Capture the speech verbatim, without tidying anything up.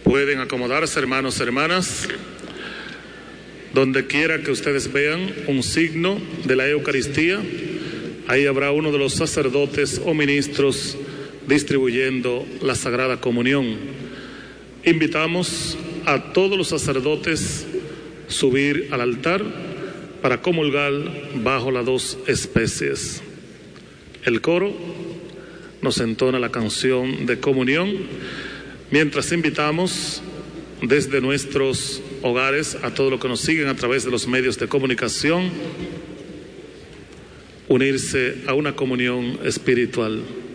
Pueden acomodarse, hermanos y hermanas. Donde quiera que ustedes vean un signo de la Eucaristía, ahí habrá uno de los sacerdotes o ministros distribuyendo la Sagrada Comunión. Invitamos a todos los sacerdotes a subir al altar para comulgar bajo las dos especies. El coro nos entona la canción de comunión, mientras invitamos desde nuestros hogares a todos los que nos siguen a través de los medios de comunicación, unirse a una comunión espiritual.